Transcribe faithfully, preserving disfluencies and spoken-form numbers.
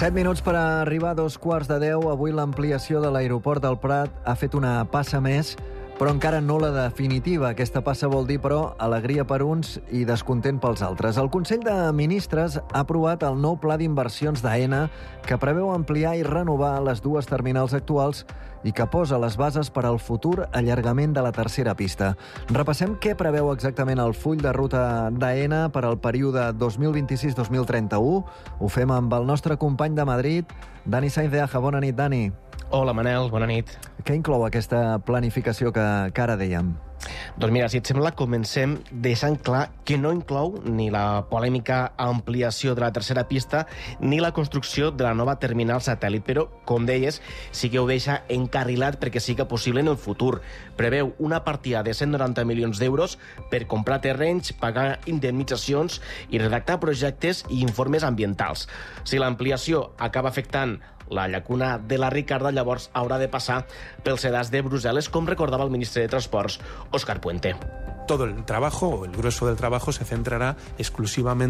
Set minuts per arribar a dos quarts de deu. Avui l'ampliació de l'aeroport del Prat ha fet una passa més, però encara no la definitiva. Aquesta passa vol dir, però, alegria per uns i descontent pels altres. El Consell de Ministres ha aprovat el nou pla d'inversions d'Aena, que preveu ampliar i renovar les dues terminals actuals i que posa les bases per al futur allargament de la tercera pista. Repassem què preveu exactament el full de ruta d'Aena per al període dos mil vint-i-sis dos mil trenta-u. Ho fem amb el nostre company de Madrid, Dani Sainz de Aja. Bona nit, Dani. Hola, Manel, bona nit. Què inclou aquesta planificació que, que ara dèiem? Doncs mira, si et sembla, comencem deixant clar que no inclou ni la polèmica ampliació de la tercera pista ni la construcció de la nova terminal satèl·lit, però, com deies, sí que ho deixa encarrilat perquè sigui possible en el futur. Preveu una partida de cent noranta milions d'euros per comprar terrenys, pagar indemnitzacions i redactar projectes i informes ambientals. Si l'ampliació acaba afectant la llacuna de la Ricarda, llavors haurà de passar pels sedars de Brussel·les, com recordava el ministre de Transports, Óscar Puente. Todo el trabajo, o el grueso del trabajo, se centrará exclusivamente